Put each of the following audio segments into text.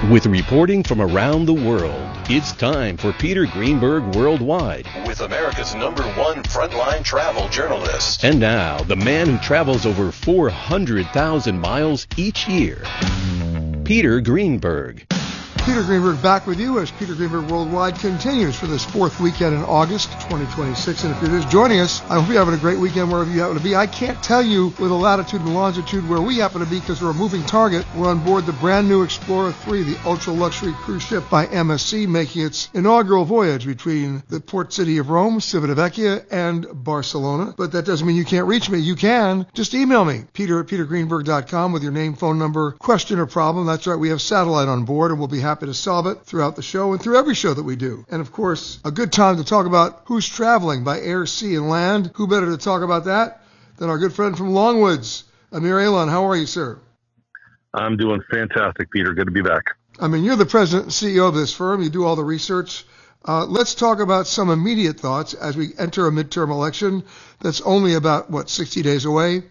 With reporting from around the world, it's time for Peter Greenberg Worldwide. With America's #1 frontline travel journalist. And now, the man who travels over 400,000 miles each year, Peter Greenberg. Peter Greenberg back with you as Peter Greenberg Worldwide continues for this fourth weekend in August 2026. And if you're just joining us, I hope you're having a great weekend wherever you happen to be. I can't tell you with a latitude and longitude where we happen to be because we're a moving target. We're on board the brand new Explorer 3, the ultra-luxury cruise ship by MSC, making its inaugural voyage between the port city of Rome, Civitavecchia, and Barcelona. But that doesn't mean you can't reach me. You can. Just email me, peter@petergreenberg.com, with your name, phone number, question, or problem. That's right, we have satellite on board, and we'll be happy to solve it throughout the show and through every show that we do. And of course, a good time to talk about who's traveling by air, sea, and land. Who better to talk about that than our good friend from Longwoods, Amir Alan. How are you, sir? I'm doing fantastic, Peter. Good to be back. I mean, you're the president and CEO of this firm. You do all the research. Let's talk about some immediate thoughts as we enter a midterm election that's only about, 60 days away.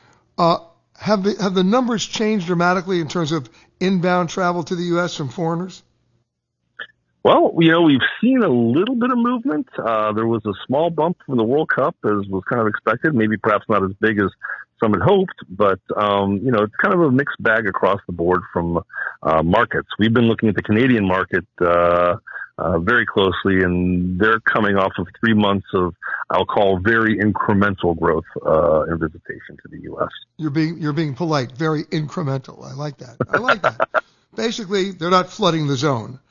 Have the numbers changed dramatically in terms of inbound travel to the U.S. from foreigners? Well, we've seen a little bit of movement. There was a small bump from the World Cup, as was kind of expected, maybe perhaps not as big as some had hoped, but, it's kind of a mixed bag across the board from markets. We've been looking at the Canadian market very closely, and they're coming off of 3 months of, I'll call, very incremental growth in visitation to the U.S. You're being polite, very incremental. I like that. Basically, they're not flooding the zone.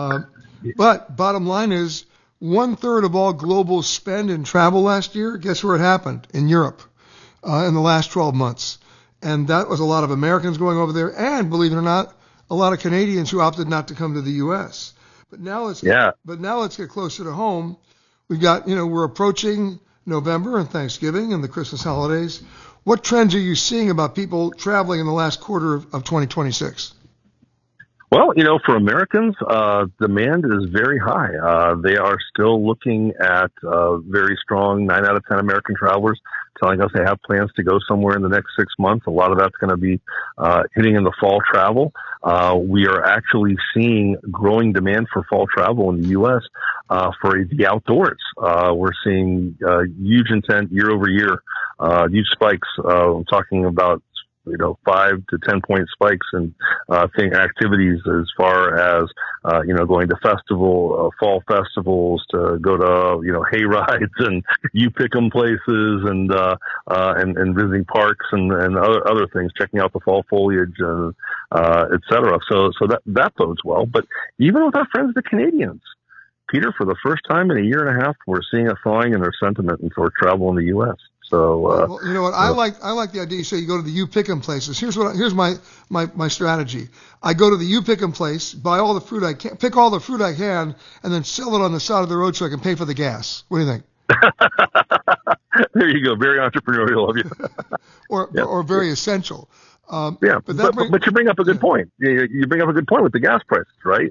But bottom line is, 1/3 of all global spend in travel last year, guess where it happened? In Europe, in the last 12 months. And that was a lot of Americans going over there, and believe it or not, a lot of Canadians who opted not to come to the U.S. But now let's get closer to home. We've got, we're approaching November and Thanksgiving and the Christmas holidays. What trends are you seeing about people traveling in the last quarter of 2026? Well, for Americans, demand is very high. They are still looking at very strong 9 out of 10 American travelers telling us they have plans to go somewhere in the next 6 months. A lot of that's going to be hitting in the fall travel. We are actually seeing growing demand for fall travel in the U.S. For the outdoors. We're seeing huge intent year over year, huge spikes. I'm talking about 5 to 10 point spikes in activities as far as going to fall festivals, to go to hay rides and you pick 'em places and visiting parks and other things, checking out the fall foliage and et cetera. So that bodes well. But even with our friends the Canadians, Peter, for the first time in a year and a half, we're seeing a thawing in their sentiment for travel in the U.S. So, well, you know what? I like the idea. You say you go to the you pick 'em places. Here's my strategy. I go to the you pick 'em place, buy all the fruit I can, pick all the fruit I can, and then sell it on the side of the road so I can pay for the gas. What do you think? There you go. Very entrepreneurial of you. or very essential. But you bring up a good point. You bring up a good point with the gas prices, right?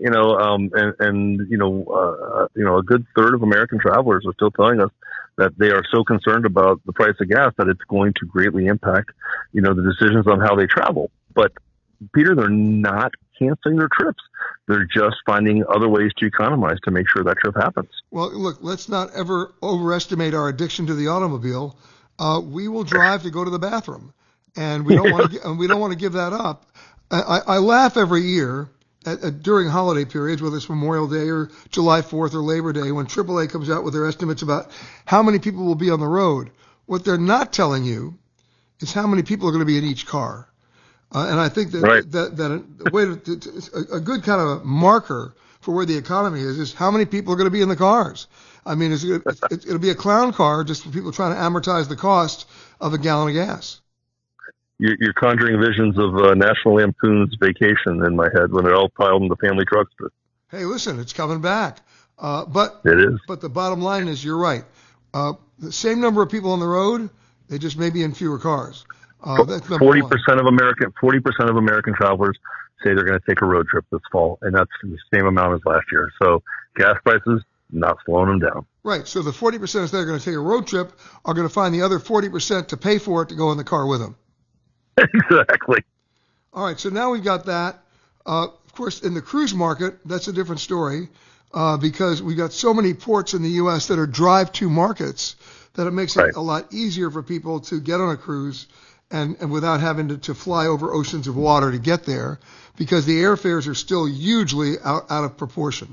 A good third of American travelers are still telling us that they are so concerned about the price of gas that it's going to greatly impact, the decisions on how they travel. But Peter, they're not canceling their trips. They're just finding other ways to economize to make sure that trip happens. Well, look, let's not ever overestimate our addiction to the automobile. We will drive to go to the bathroom. And we don't want to give that up. I laugh every year during holiday periods, whether it's Memorial Day or July 4th or Labor Day, when AAA comes out with their estimates about how many people will be on the road. What they're not telling you is how many people are going to be in each car. And I think that a good kind of marker for where the economy is how many people are going to be in the cars. I mean, it'll be a clown car just for people trying to amortize the cost of a gallon of gas. You're conjuring visions of National Lampoon's Vacation in my head when they're all piled in the family truckster. Hey, listen, it's coming back. But it is. But the bottom line is, you're right. The same number of people on the road, they just may be in fewer cars. 40% of American travelers say they're going to take a road trip this fall, and that's the same amount as last year. So gas prices not slowing them down. Right. So the 40% that are going to take a road trip are going to find the other 40% to pay for it to go in the car with them. Exactly. All right. So now we've got that. Of course, in the cruise market, that's a different story because we've got so many ports in the U.S. that are drive-to markets that it makes it a lot easier for people to get on a cruise and without having to fly over oceans of water to get there, because the airfares are still hugely out of proportion.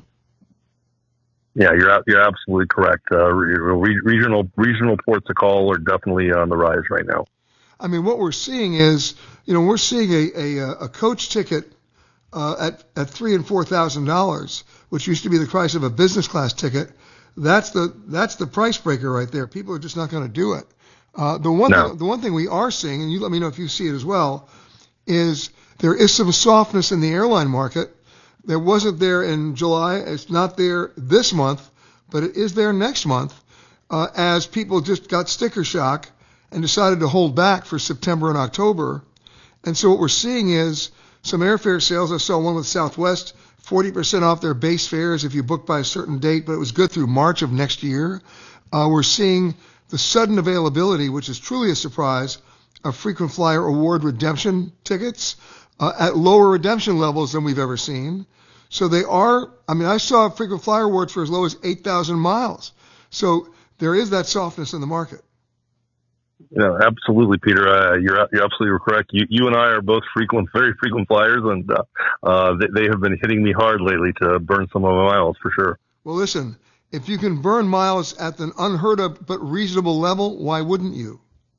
Yeah, you're absolutely correct. Regional ports of call are definitely on the rise right now. I mean, what we're seeing is, we're seeing a coach ticket at $3,000 and $4,000, which used to be the price of a business class ticket. That's the price breaker right there. People are just not going to do it. The one thing we are seeing, and you let me know if you see it as well, is there is some softness in the airline market. There wasn't there in July. It's not there this month, but it is there next month as people just got sticker shock and decided to hold back for September and October. And so what we're seeing is some airfare sales. I saw one with Southwest, 40% off their base fares if you book by a certain date, but it was good through March of next year. We're seeing the sudden availability, which is truly a surprise, of frequent flyer award redemption tickets at lower redemption levels than we've ever seen. So they are, I saw frequent flyer awards for as low as 8,000 miles. So there is that softness in the market. Yeah, absolutely, Peter. You're absolutely correct. You and I are both very frequent flyers, and they have been hitting me hard lately to burn some of my miles for sure. Well, listen, if you can burn miles at an unheard of but reasonable level, why wouldn't you?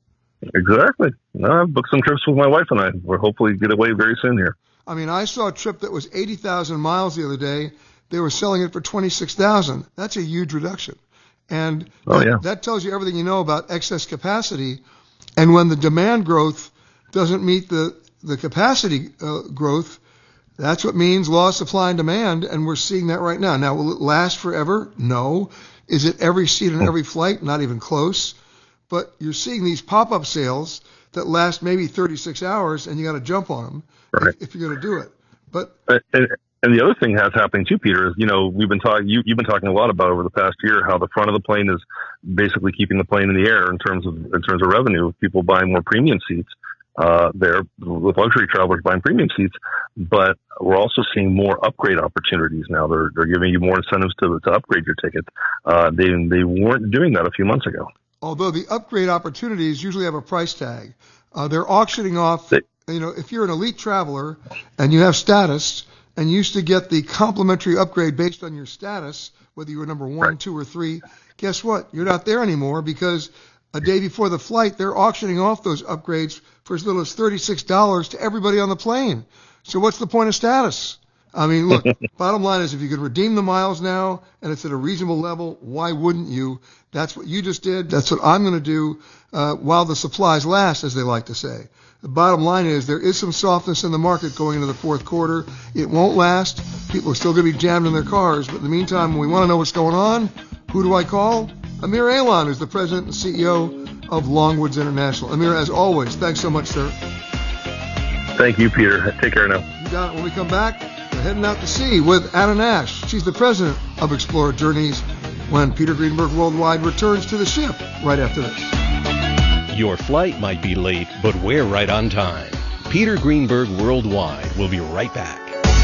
Exactly. No, I've booked some trips with my wife and I. We'll hopefully get away very soon here. I saw a trip that was 80,000 miles the other day. They were selling it for 26,000. That's a huge reduction. And that tells you everything you know about excess capacity. And when the demand growth doesn't meet the capacity growth, that's what means law of supply and demand. And we're seeing that right now. Now, will it last forever? No. Is it every seat on every flight? Not even close. But you're seeing these pop-up sales that last maybe 36 hours, and you got to jump on them if you're going to do it. But and the other thing that's happening too, Peter, is we've been talking. You've been talking a lot about over the past year how the front of the plane is basically keeping the plane in the air in terms of revenue. People buying more premium seats there, with luxury travelers buying premium seats. But we're also seeing more upgrade opportunities now. They're giving you more incentives to upgrade your ticket. They weren't doing that a few months ago. Although the upgrade opportunities usually have a price tag. They're auctioning off, if you're an elite traveler and you have status and you used to get the complimentary upgrade based on your status, whether you were number 1, 2, or 3, guess what? You're not there anymore because a day before the flight, they're auctioning off those upgrades for as little as $36 to everybody on the plane. So what's the point of status? Look, bottom line is if you can redeem the miles now and it's at a reasonable level, why wouldn't you? That's what you just did. That's what I'm going to do while the supplies last, as they like to say. The bottom line is there is some softness in the market going into the fourth quarter. It won't last. People are still going to be jammed in their cars. But in the meantime, when we want to know what's going on, who do I call? Amir Ailon is the president and CEO of Longwoods International. Amir, as always, thanks so much, sir. Thank you, Peter. Take care now. You got it. When we come back, we're heading out to sea with Anna Nash. She's the president of Explorer Journeys when Peter Greenberg Worldwide returns to the ship right after this. Your flight might be late, but we're right on time. Peter Greenberg Worldwide will be right back.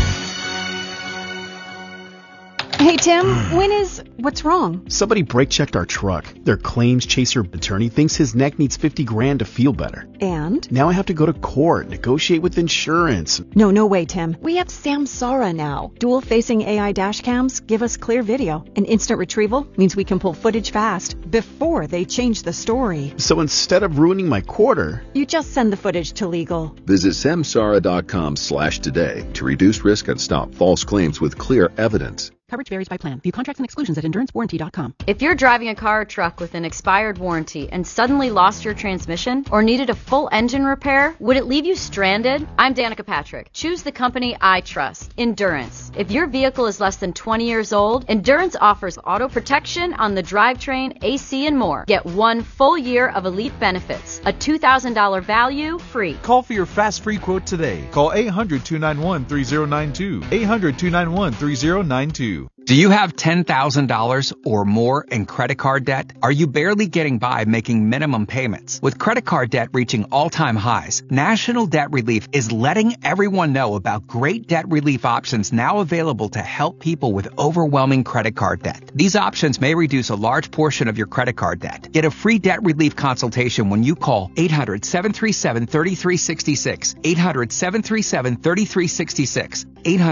Hey, Tim, what's wrong? Somebody brake-checked our truck. Their claims chaser attorney thinks his neck needs $50,000 to feel better. And? Now I have to go to court, negotiate with insurance. No way, Tim. We have Samsara now. Dual-facing AI dash cams give us clear video. And instant retrieval means we can pull footage fast before they change the story. So instead of ruining my quarter, you just send the footage to legal. Visit samsara.com/today to reduce risk and stop false claims with clear evidence. Coverage varies by plan. View contracts and exclusions at endurancewarranty.com. If you're driving a car or truck with an expired warranty and suddenly lost your transmission or needed a full engine repair, would it leave you stranded? I'm Danica Patrick. Choose the company I trust, Endurance. If your vehicle is less than 20 years old, Endurance offers auto protection on the drivetrain, AC, and more. Get 1 full year of elite benefits, a $2,000 value free. Call for your fast free quote today. Call 800-291-3092. 800-291-3092. Do you have $10,000 or more in credit card debt? Are you barely getting by making minimum payments? With credit card debt reaching all-time highs, National Debt Relief is letting everyone know about great debt relief options now available to help people with overwhelming credit card debt. These options may reduce a large portion of your credit card debt. Get a free debt relief consultation when you call 800-737-3366, 800-737-3366,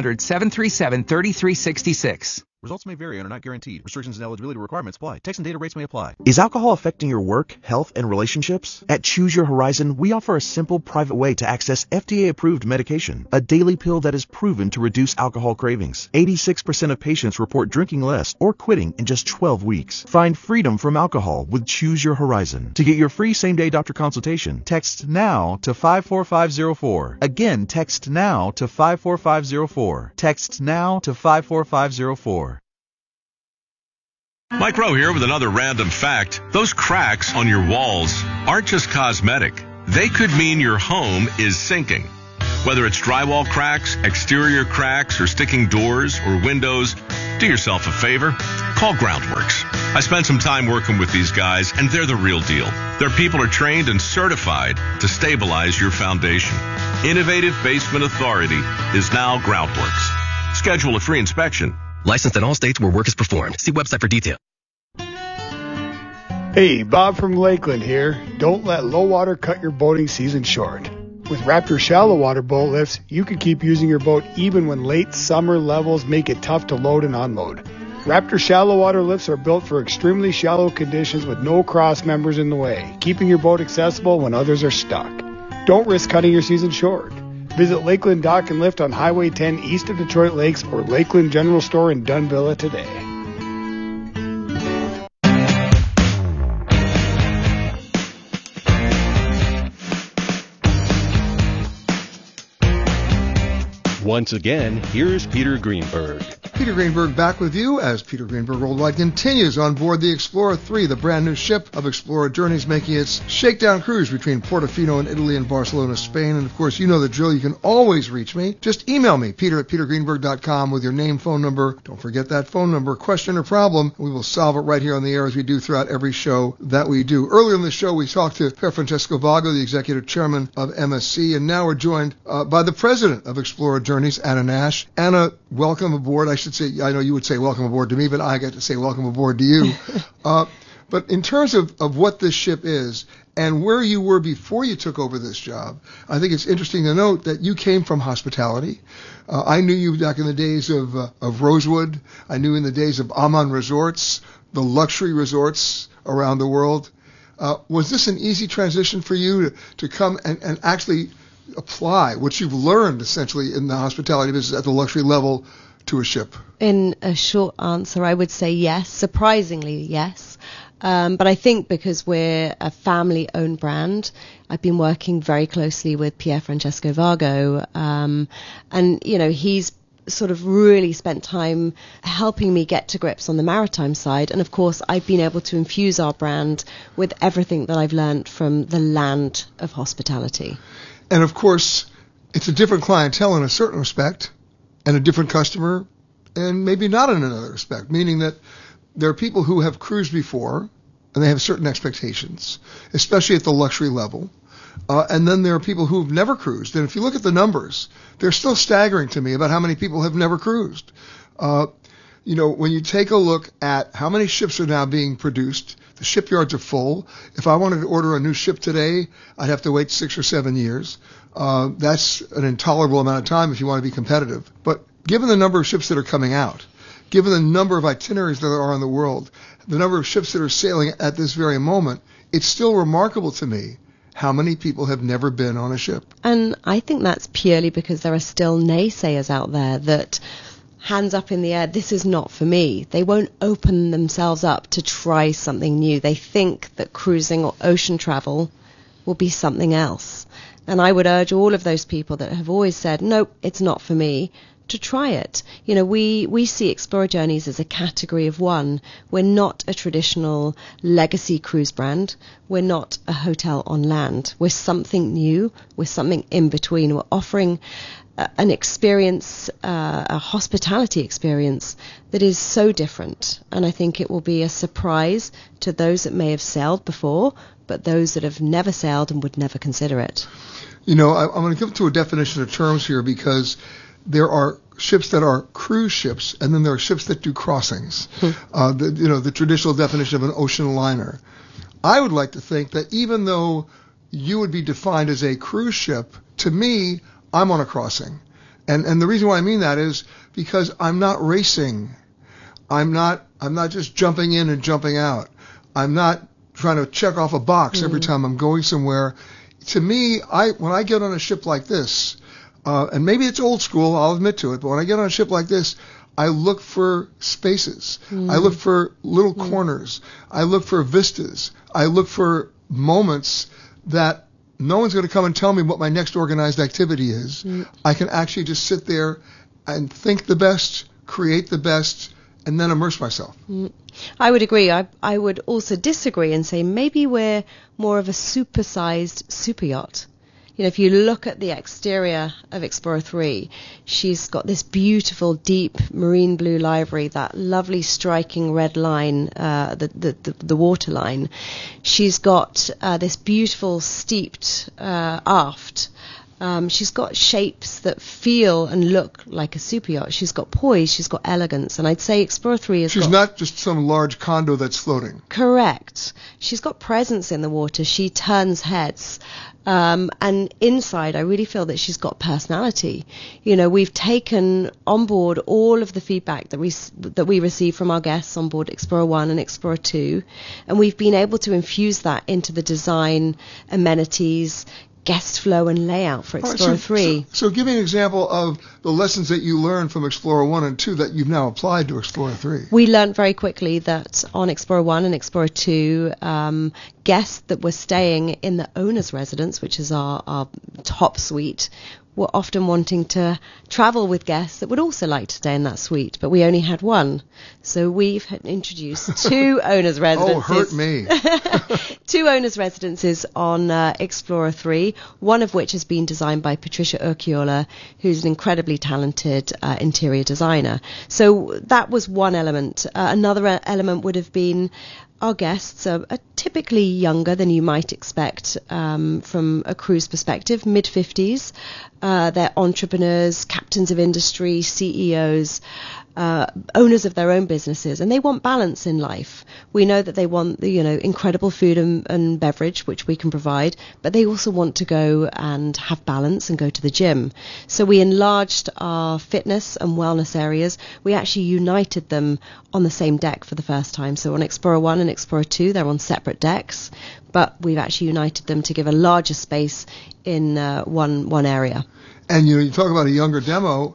800-737-3366. Results may vary and are not guaranteed. Restrictions and eligibility requirements apply. Text and data rates may apply. Is alcohol affecting your work, health, and relationships? At Choose Your Horizon, we offer a simple, private way to access FDA-approved medication, a daily pill that is proven to reduce alcohol cravings. 86% of patients report drinking less or quitting in just 12 weeks. Find freedom from alcohol with Choose Your Horizon. To get your free same-day doctor consultation, text NOW to 54504. Again, text NOW to 54504. Text NOW to 54504. Mike Rowe here with another random fact. Those cracks on your walls aren't just cosmetic. They could mean your home is sinking. Whether it's drywall cracks, exterior cracks, or sticking doors or windows, do yourself a favor. Call Groundworks. I spent some time working with these guys, and they're the real deal. Their people are trained and certified to stabilize your foundation. Innovative Basement Authority is now Groundworks. Schedule a free inspection. Licensed in all states where work is performed. See website for detail. Hey, Bob from Lakeland here. Don't let low water cut your boating season short. With Raptor shallow water boat lifts, you can keep using your boat even when late summer levels make it tough to load and unload. Raptor shallow water lifts are built for extremely shallow conditions with no cross members in the way, keeping your boat accessible when others are stuck. Don't risk cutting your season short. Visit Lakeland Dock and Lift on Highway 10 east of Detroit Lakes or Lakeland General Store in Dunvilla today. Once again, here's Peter Greenberg. Peter Greenberg back with you as Peter Greenberg Worldwide continues on board the Explorer 3, the brand new ship of Explorer Journeys, making its shakedown cruise between Portofino in Italy and Barcelona, Spain. And of course, you know the drill. You can always reach me. Just email me, peter@petergreenberg.com, with your name, phone number. Don't forget that phone number, question or problem. We will solve it right here on the air as we do throughout every show that we do. Earlier in the show, we talked to Pier Francesco Vago, the executive chairman of MSC, and now we're joined by the president of Explorer Journeys, Anna Nash. Anna, welcome aboard. I should say, I know you would say welcome aboard to me, but I get to say welcome aboard to you. But in terms of what this ship is and where you were before you took over this job, I think it's interesting to note that you came from hospitality. I knew you back in the days of Rosewood. I knew in the days of Aman Resorts, the luxury resorts around the world. Was this an easy transition for you to come and actually apply what you've learned essentially in the hospitality business at the luxury level to a ship? In a short answer, I would say yes. Surprisingly, yes. But I think because we're a family-owned brand, I've been working very closely with Pier Francesco Vago, and you know, he's sort of really spent time helping me get to grips on the maritime side. And of course, I've been able to infuse our brand with everything that I've learned from the land of hospitality. And of course, it's a different clientele in a certain respect, and a different customer, and maybe not in another respect, meaning that there are people who have cruised before, and they have certain expectations, especially at the luxury level. And then there are people who've never cruised. And if you look at the numbers, they're still staggering to me about how many people have never cruised. You know, when you take a look at how many ships are now being produced, the shipyards are full. If I wanted to order a new ship today, I'd have to wait 6 or 7 years. That's an intolerable amount of time if you want to be competitive. But given the number of ships that are coming out, given the number of itineraries that there are in the world, the number of ships that are sailing at this very moment, it's still remarkable to me how many people have never been on a ship. And I think that's purely because there are still naysayers out there that, hands up in the air, this is not for me. They won't open themselves up to try something new. They think that cruising or ocean travel will be something else. And I would urge all of those people that have always said, nope, it's not for me, to try it. You know, we see Explorer Journeys as a category of one. We're not a traditional legacy cruise brand. We're not a hotel on land. We're something new. We're something in between. We're offering an experience, a hospitality experience that is so different. And I think it will be a surprise to those that may have sailed before, but those that have never sailed and would never consider it. I'm going to give to a definition of terms here, because there are ships that are cruise ships, and then there are ships that do crossings. The traditional definition of an ocean liner. I would like to think that even though you would be defined as a cruise ship, to me, I'm on a crossing. And the reason why I mean that is because I'm not racing. I'm not just jumping in and jumping out. I'm not trying to check off a box every time I'm going somewhere. To me, when I get on a ship like this, and maybe it's old school, I'll admit to it, but when I get on a ship like this, I look for spaces. I look for little corners. I look for vistas. I look for moments that no one's going to come and tell me what my next organized activity is. I can actually just sit there and think the best, create the best, and then immerse myself. I would agree. I would also disagree and say maybe we're more of a supersized super yacht. If you look at the exterior of Explorer 3, she's got this beautiful, deep marine blue livery, that lovely striking red line, the water line. She's got this beautiful steeped aft. She's got shapes that feel and look like a super yacht. She's got poise, she's got elegance, and I'd say Explorer 3 is. She's not just some large condo that's floating. Correct. She's got presence in the water. She turns heads. And inside, I really feel that she's got personality. We've taken on board all of the feedback that we receive from our guests on board Explorer 1 and Explorer 2, and we've been able to infuse that into the design, amenities, guest flow and layout for Explorer 3. So give me an example of the lessons that you learned from Explorer 1 and 2 that you've now applied to Explorer 3. We learned very quickly that on Explorer 1 and Explorer 2, guests that were staying in the owner's residence, which is our top suite, were often wanting to travel with guests that would also like to stay in that suite, but we only had one. So we've introduced two owners' residences. Oh, hurt me. Two owners' residences on Explorer 3, one of which has been designed by Patricia Urquiola, who's an incredibly talented interior designer. So that was one element. Another element would have been our guests are typically younger than you might expect from a cruise perspective, mid-50s. They're entrepreneurs, captains of industry, CEOs, owners of their own businesses, and they want balance in life. We know that they want incredible food and beverage, which we can provide, but they also want to go and have balance and go to the gym. So we enlarged our fitness and wellness areas. We actually united them on the same deck for the first time. So on Explorer 1 and Explorer 2, they're on separate decks, but we've actually united them to give a larger space in one area. And you talk about a younger demo,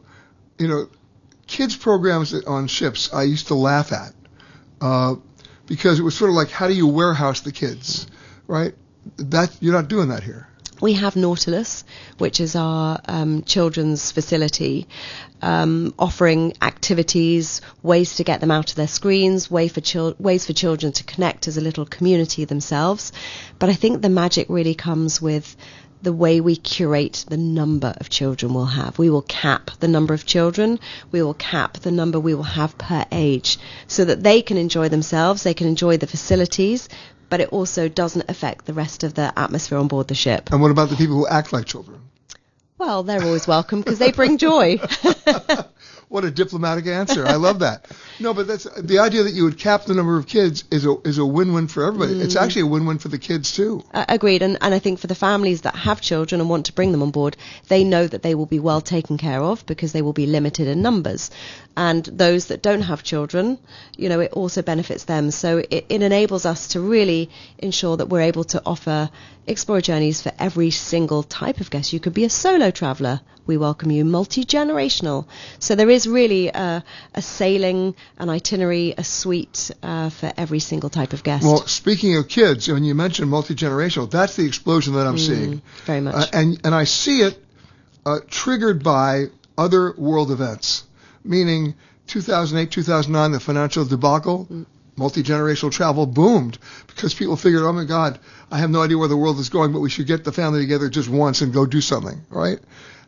kids programs on ships I used to laugh at because it was sort of like, how do you warehouse the kids, right? You're not doing that here. We have Nautilus, which is our children's facility, offering activities, ways to get them out of their screens, ways for children to connect as a little community themselves. But I think the magic really comes with the way we curate the number of children we'll have. We will cap the number of children. We will cap the number we will have per age so that they can enjoy themselves, they can enjoy the facilities, but it also doesn't affect the rest of the atmosphere on board the ship. And what about the people who act like children? Well, they're always welcome because they bring joy. What a diplomatic answer. I love that. No, but that's the idea that you would cap the number of kids is a win-win for everybody. It's actually a win-win for the kids too. Agreed. And I think for the families that have children and want to bring them on board, they know that they will be well taken care of because they will be limited in numbers. And those that don't have children, it also benefits them. So it enables us to really ensure that we're able to offer Explorer journeys for every single type of guest. You could be a solo traveller. We welcome you. Multi-generational. So there is really a sailing, an itinerary, a suite for every single type of guest. Well, speaking of kids, when you mentioned multi-generational, that's the explosion that I'm seeing. Very much. And I see it triggered by other world events, meaning 2008, 2009, the financial debacle. Multi-generational travel boomed because people figured, oh my God, I have no idea where the world is going, but we should get the family together just once and go do something, right?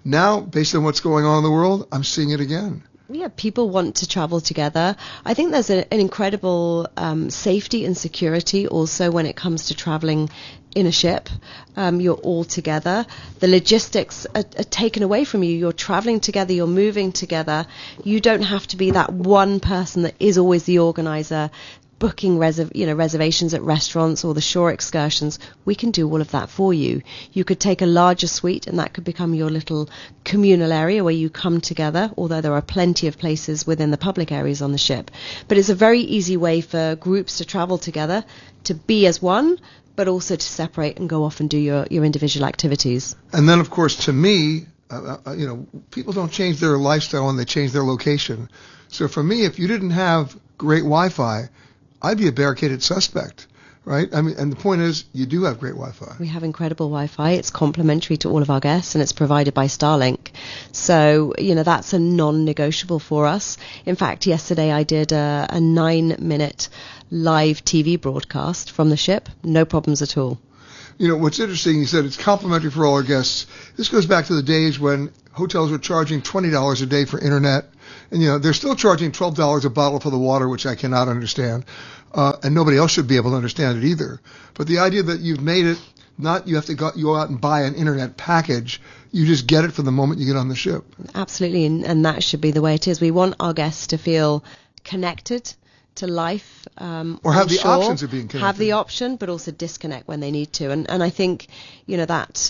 Now, based on what's going on in the world, I'm seeing it again. Yeah, people want to travel together. I think there's an incredible safety and security also when it comes to traveling in a ship. You're all together. The logistics are taken away from you. You're traveling together. You're moving together. You don't have to be that one person that is always the organizer, booking reservations at restaurants or the shore excursions. We can do all of that for you. You could take a larger suite and that could become your little communal area where you come together, although there are plenty of places within the public areas on the ship. But it's a very easy way for groups to travel together, to be as one, but also to separate and go off and do your individual activities. And then, of course, to me, people don't change their lifestyle when they change their location. So for me, if you didn't have great Wi-Fi, I'd be a barricaded suspect, right? I mean, and the point is, you do have great Wi-Fi. We have incredible Wi-Fi. It's complimentary to all of our guests, and it's provided by Starlink. So, that's a non-negotiable for us. In fact, yesterday I did a 9-minute live TV broadcast from the ship. No problems at all. What's interesting, you said it's complimentary for all our guests. This goes back to the days when hotels were charging $20 a day for internet. And, they're still charging $12 a bottle for the water, which I cannot understand. And nobody else should be able to understand it either. But the idea that you've made it, not you have to go out and buy an internet package. You just get it from the moment you get on the ship. Absolutely. And that should be the way it is. We want our guests to feel connected to life, or have the options of being connected. Have the option, but also disconnect when they need to. And I think, that,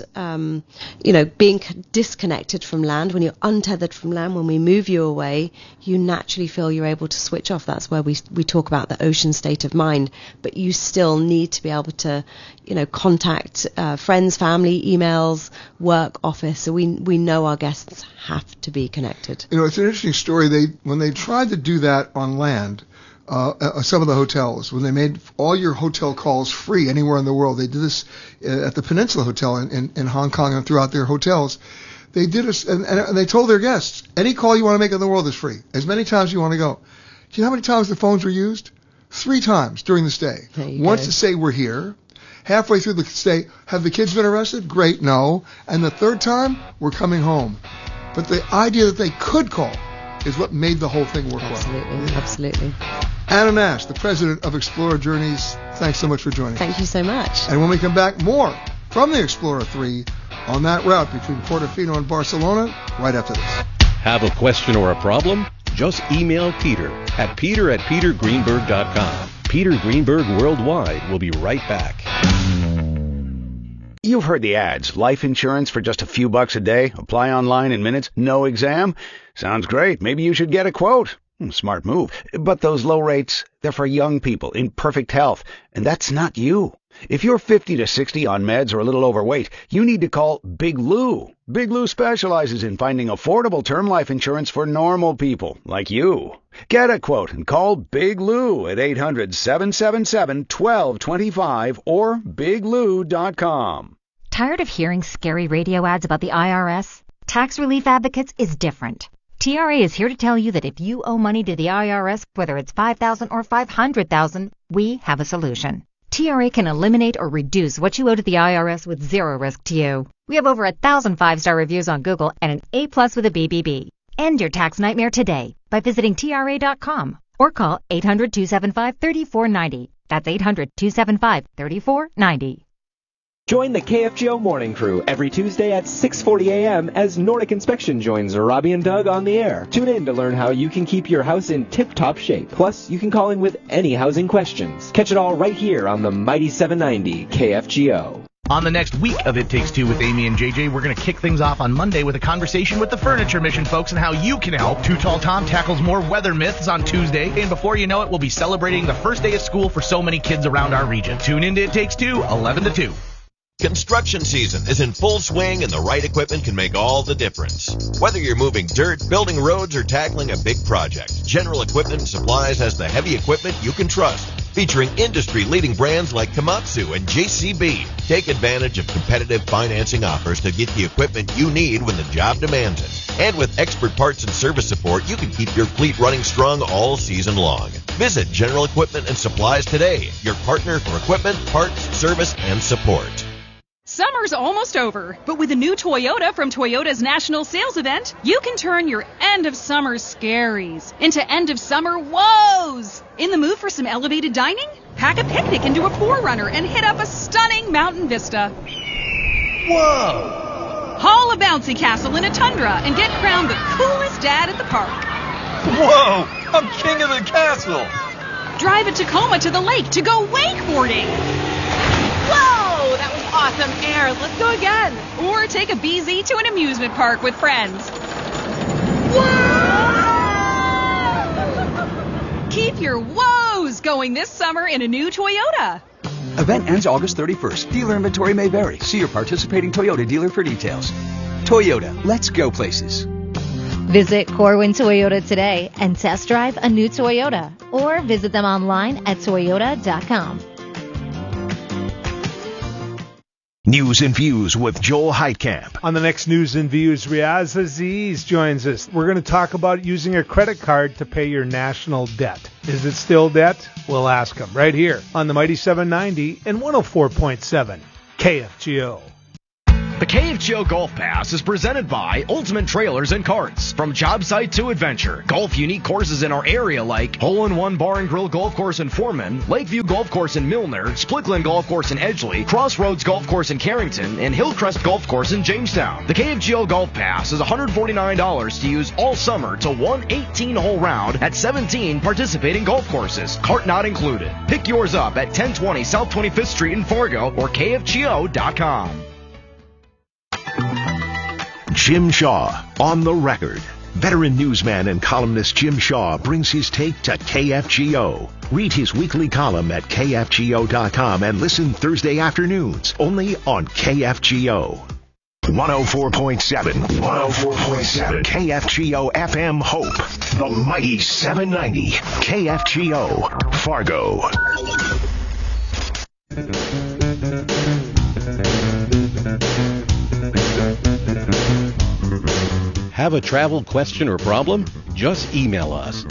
being disconnected from land, when you're untethered from land, when we move you away, you naturally feel you're able to switch off. That's where we talk about the ocean state of mind. But you still need to be able to, contact friends, family, emails, work, office. So we know our guests have to be connected. It's an interesting story. When they tried to do that on land, some of the hotels, when they made all your hotel calls free anywhere in the world, they did this at the Peninsula Hotel in Hong Kong and throughout their hotels. They did this, and they told their guests, any call you want to make in the world is free, as many times as you want to go. Do you know how many times the phones were used? 3 times during the stay. Once to say we're here. Halfway through the stay, have the kids been arrested? Great, no. And the 3rd time, we're coming home. But the idea that they could call is what made the whole thing work well. Absolutely. Anna Nash, the president of Explorer Journeys, thanks so much for joining us. Thank you so much. And when we come back, more from the Explorer 3 on that route between Portofino and Barcelona right after this. Have a question or a problem? Just email Peter at peter@petergreenberg.com. Peter Greenberg Worldwide will be right back. You've heard the ads. Life insurance for just a few bucks a day. Apply online in minutes. No exam. Sounds great. Maybe you should get a quote. Smart move. But those low rates, they're for young people in perfect health. And that's not you. If you're 50 to 60 on meds or a little overweight, you need to call Big Lou. Big Lou specializes in finding affordable term life insurance for normal people like you. Get a quote and call Big Lou at 800-777-1225 or biglou.com. Tired of hearing scary radio ads about the IRS? Tax Relief Advocates is different. TRA is here to tell you that if you owe money to the IRS, whether it's $5,000 or $500,000, we have a solution. TRA can eliminate or reduce what you owe to the IRS with zero risk to you. We have over 1,000 5-star reviews on Google and an A+ with a BBB. End your tax nightmare today by visiting TRA.com or call 800-275-3490. That's 800-275-3490. Join the KFGO Morning Crew every Tuesday at 6:40 a.m. as Nordic Inspection joins Robbie and Doug on the air. Tune in to learn how you can keep your house in tip-top shape. Plus, you can call in with any housing questions. Catch it all right here on the Mighty 790 KFGO. On the next week of It Takes Two with Amy and JJ, we're going to kick things off on Monday with a conversation with the Furniture Mission folks and how you can help. Too Tall Tom tackles more weather myths on Tuesday, and before you know it, we'll be celebrating the first day of school for so many kids around our region. Tune in to It Takes Two, 11 to 2. Construction season is in full swing, and the right equipment can make all the difference. Whether you're moving dirt, building roads, or tackling a big project, General Equipment and Supplies has the heavy equipment you can trust. Featuring industry-leading brands like Komatsu and JCB. Take advantage of competitive financing offers to get the equipment you need when the job demands it. And with expert parts and service support, you can keep your fleet running strong all season long. Visit General Equipment and Supplies today, your partner for equipment, parts, service, and support. Summer's almost over, but with a new Toyota from Toyota's National Sales Event, you can turn your end-of-summer scaries into end-of-summer woes. In the mood for some elevated dining? Pack a picnic into a 4Runner and hit up a stunning mountain vista. Whoa! Haul a bouncy castle in a Tundra and get crowned the coolest dad at the park. Whoa! I'm king of the castle! Drive a Tacoma to the lake to go wakeboarding. Whoa! That was awesome air. Let's go again. Or take a BZ to an amusement park with friends. Whoa! Keep your woes going this summer in a new Toyota. Event ends August 31st. Dealer inventory may vary. See your participating Toyota dealer for details. Toyota, let's go places. Visit Corwin Toyota today and test drive a new Toyota, or visit them online at toyota.com. News and Views with Joel Heitkamp. On the next News and Views, Riaz Aziz joins us. We're going to talk about using a credit card to pay your national debt. Is it still debt? We'll ask him right here on the Mighty 790 and 104.7 KFGO. The KFGO Golf Pass is presented by Ultimate Trailers and Carts. From job site to adventure, golf unique courses in our area like Hole-in-One Bar and Grill Golf Course in Foreman, Lakeview Golf Course in Milner, Split-Glen Golf Course in Edgeley, Crossroads Golf Course in Carrington, and Hillcrest Golf Course in Jamestown. The KFGO Golf Pass is $149 to use all summer to one 18-hole round at 17 participating golf courses, cart not included. Pick yours up at 1020 South 25th Street in Fargo or KFGO.com. Jim Shaw on the record. Veteran newsman and columnist Jim Shaw brings his take to KFGO. Read his weekly column at KFGO.com and listen Thursday afternoons only on KFGO. 104.7 KFGO FM Hope. The Mighty 790 KFGO Fargo. Have a travel question or problem? Just email us,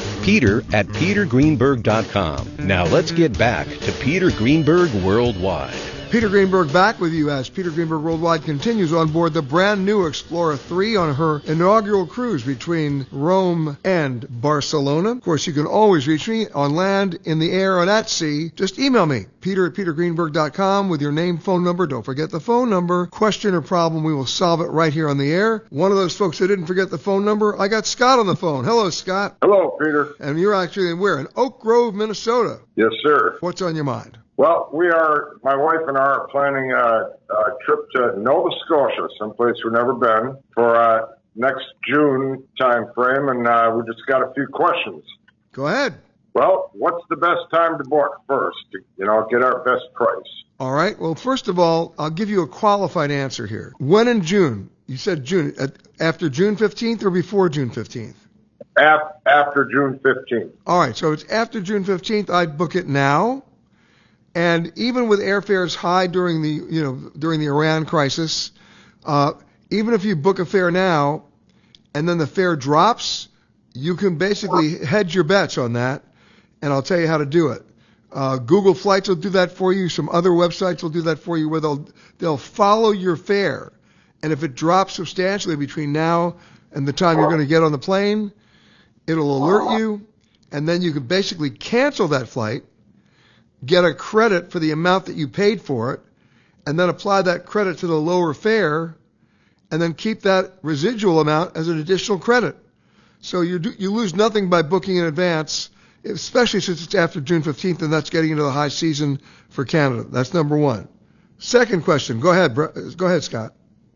peter@petergreenberg.com. Now let's get back to Peter Greenberg Worldwide. Peter Greenberg back with you as Peter Greenberg Worldwide continues on board the brand new Explorer 3 on her inaugural cruise between Rome and Barcelona. Of course, you can always reach me on land, in the air, and at sea. Just email me, peter@petergreenberg.com, with your name, phone number. Don't forget the phone number. Question or problem, we will solve it right here on the air. One of those folks that didn't forget the phone number, I got Scott on the phone. Hello, Scott. Hello, Peter. And you're actually where? In Oak Grove, Minnesota. Yes, sir. What's on your mind? Well, my wife and I are planning a trip to Nova Scotia, someplace we've never been, for next June time frame, and we just got a few questions. Go ahead. Well, what's the best time to book first to, get our best price? All right. Well, first of all, I'll give you a qualified answer here. When in June? You said June. After June 15th or before June 15th? After June 15th. All right. So it's after June 15th. I'd book it now. And even with airfares high during the Iran crisis, even if you book a fare now and then the fare drops, you can basically hedge your bets on that, and I'll tell you how to do it. Google Flights will do that for you. Some other websites will do that for you, where they'll follow your fare, and if it drops substantially between now and the time you're going to get on the plane, it'll alert you, and then you can basically cancel that flight, get a credit for the amount that you paid for it, and then apply that credit to the lower fare, and then keep that residual amount as an additional credit. So you lose nothing by booking in advance, especially since it's after June 15th, and that's getting into the high season for Canada. That's number one. Second question. Go ahead, Scott.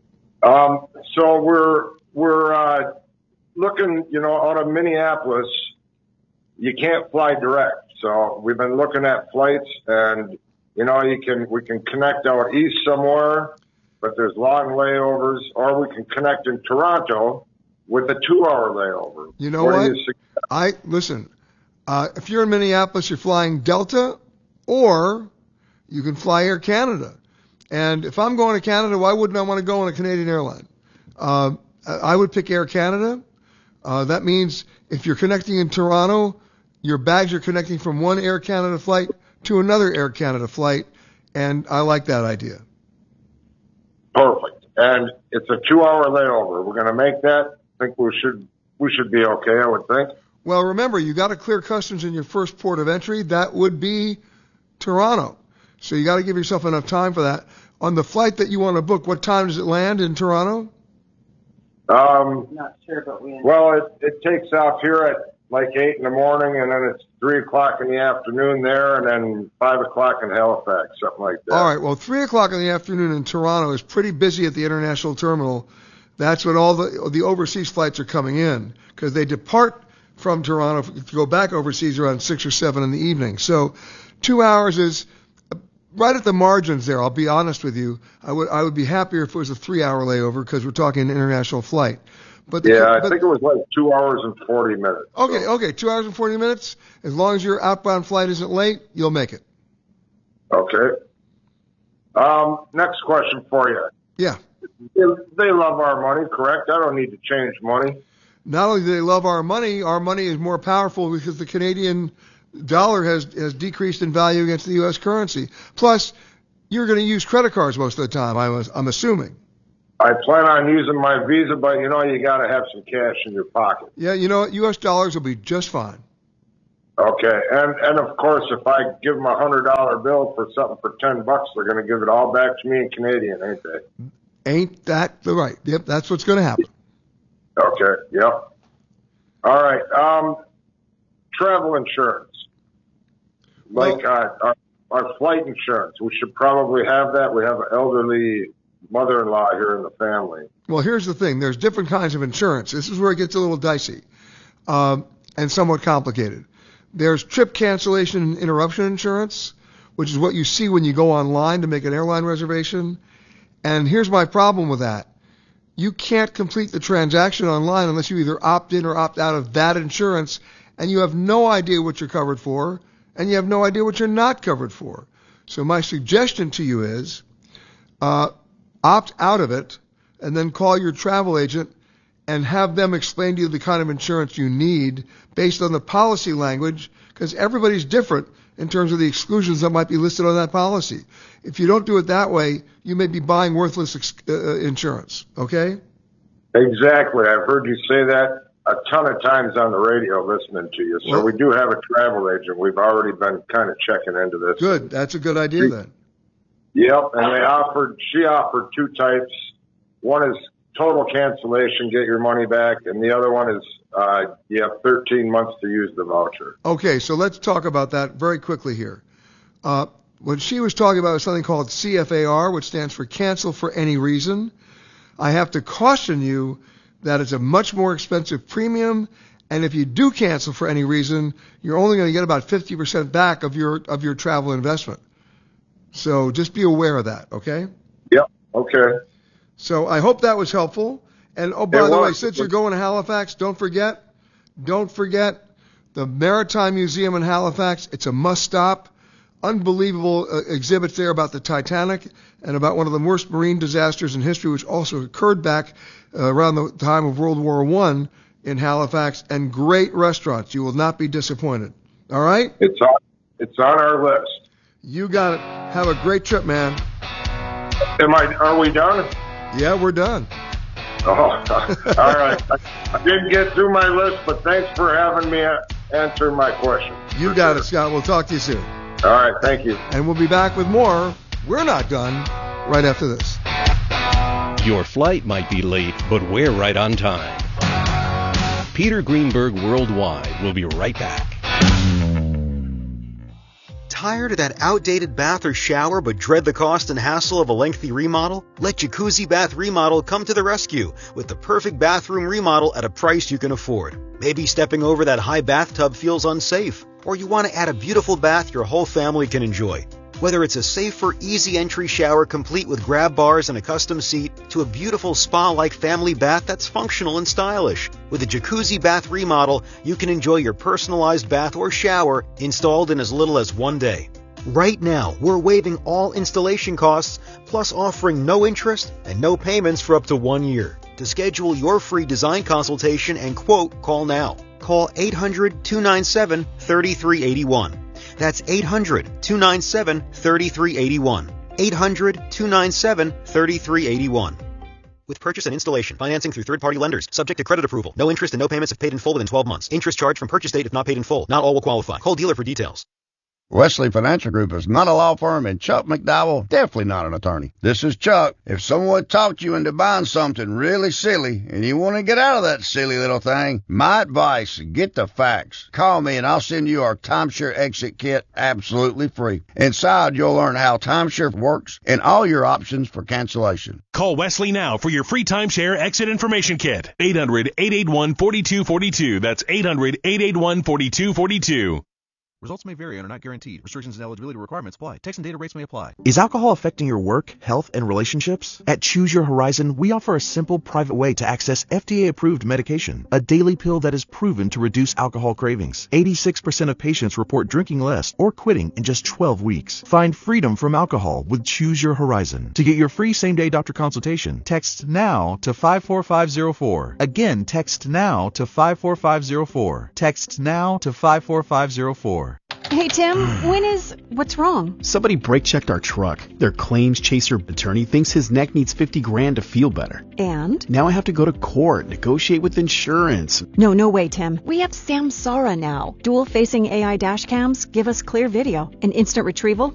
So we're looking, out of Minneapolis. You can't fly direct. So we've been looking at flights, and we can connect out east somewhere, but there's long layovers, or we can connect in Toronto with a 2-hour layover. You know what? If you're in Minneapolis, you're flying Delta, or you can fly Air Canada. And if I'm going to Canada, why wouldn't I want to go on a Canadian airline? I would pick Air Canada. That means if you're connecting in Toronto, your bags are connecting from one Air Canada flight to another Air Canada flight, and I like that idea. Perfect. And it's a 2-hour layover. We're going to make that. I think we should be okay, I would think. Well, remember, you got to clear customs in your first port of entry. That would be Toronto. So you got to give yourself enough time for that. On the flight that you want to book, what time does it land in Toronto? Not sure, but it takes off here at like 8 in the morning, and then it's 3 o'clock in the afternoon there, and then 5 o'clock in Halifax, something like that. All right. Well, 3 o'clock in the afternoon in Toronto is pretty busy at the international terminal. That's when all the overseas flights are coming in, because they depart from Toronto to go back overseas around 6 or 7 in the evening. So 2 hours is right at the margins there. I'll be honest with you. I would be happier if it was a 3-hour layover, because we're talking an international flight. But I think it was like 2 hours and 40 minutes. Okay, 2 hours and 40 minutes. As long as your outbound flight isn't late, you'll make it. Okay. Next question for you. Yeah. They love our money, correct? I don't need to change money. Not only do they love our money is more powerful because the Canadian dollar has decreased in value against the U.S. currency. Plus, you're going to use credit cards most of the time, I'm assuming. I plan on using my Visa, but you got to have some cash in your pocket. Yeah, you know what? U.S. dollars will be just fine. Okay, and of course, if I give them a $100 bill for something for $10, they're going to give it all back to me in Canadian, ain't they? Ain't that the right? Yep, that's what's going to happen. Okay, yep. All right, travel insurance. Like our flight insurance. We should probably have that. We have an elderly mother-in-law here in the family. Well, here's the thing. There's different kinds of insurance. This is where it gets a little dicey and somewhat complicated. There's trip cancellation and interruption insurance, which is what you see when you go online to make an airline reservation. And here's my problem with that. You can't complete the transaction online unless you either opt in or opt out of that insurance, and you have no idea what you're covered for, and you have no idea what you're not covered for. So my suggestion to you is opt out of it, and then call your travel agent and have them explain to you the kind of insurance you need based on the policy language, because everybody's different in terms of the exclusions that might be listed on that policy. If you don't do it that way, you may be buying worthless insurance, okay? Exactly. I've heard you say that a ton of times on the radio listening to you. So we do have a travel agent. We've already been kind of checking into this. Good. That's a good idea then. Yep, and she offered 2 types. One is total cancellation, get your money back, and the other one is you have 13 months to use the voucher. Okay, so let's talk about that very quickly here. What she was talking about is something called CFAR, which stands for Cancel for Any Reason. I have to caution you that it's a much more expensive premium, and if you do cancel for any reason, you're only going to get about 50% back of your travel investment. So just be aware of that, okay? Yep, okay. So I hope that was helpful. And by the way, since you're going to Halifax, don't forget the Maritime Museum in Halifax. It's a must-stop. Unbelievable exhibits there about the Titanic and about one of the worst marine disasters in history, which also occurred back around the time of World War I in Halifax, and great restaurants. You will not be disappointed. All right? It's on our list. You got it. Have a great trip, man. Are we done? Yeah, we're done. Oh, all right. I didn't get through my list, but thanks for having me answer my question. You got it, Scott. We'll talk to you soon. All right, thank you. And we'll be back with more. We're not done right after this. Your flight might be late, but we're right on time. Peter Greenberg Worldwide will be right back. Tired of that outdated bath or shower but dread the cost and hassle of a lengthy remodel? Let Jacuzzi Bath Remodel come to the rescue with the perfect bathroom remodel at a price you can afford. Maybe stepping over that high bathtub feels unsafe, or you want to add a beautiful bath your whole family can enjoy. Whether it's a safer, easy entry shower complete with grab bars and a custom seat, to a beautiful spa-like family bath that's functional and stylish. With a Jacuzzi Bath Remodel, you can enjoy your personalized bath or shower installed in as little as 1 day. Right now, we're waiving all installation costs, plus offering no interest and no payments for up to 1 year. To schedule your free design consultation and quote, call now. Call 800-297-3381. That's 800-297-3381. 800-297-3381. With purchase and installation, financing through third-party lenders, subject to credit approval. No interest and no payments if paid in full within 12 months. Interest charged from purchase date if not paid in full. Not all will qualify. Call dealer for details. Wesley Financial Group is not a law firm, and Chuck McDowell definitely not an attorney. This is Chuck. If someone talked you into buying something really silly and you want to get out of that silly little thing, my advice, get the facts. Call me and I'll send you our timeshare exit kit absolutely free. Inside, you'll learn how timeshare works and all your options for cancellation. Call Wesley now for your free timeshare exit information kit. 800-881-4242. That's 800-881-4242. Results may vary and are not guaranteed. Restrictions and eligibility requirements apply. Text and data rates may apply. Is alcohol affecting your work, health, and relationships? At Choose Your Horizon, we offer a simple, private way to access FDA-approved medication, a daily pill that is proven to reduce alcohol cravings. 86% of patients report drinking less or quitting in just 12 weeks. Find freedom from alcohol with Choose Your Horizon. To get your free same-day doctor consultation, text NOW to 54504. Again, text NOW to 54504. Text NOW to 54504. Hey, Tim, what's wrong? Somebody brake-checked our truck. Their claims chaser attorney thinks his neck needs $50,000 to feel better. And? Now I have to go to court, negotiate with insurance. No way, Tim. We have Samsara now. Dual-facing AI dash cams give us clear video and instant retrieval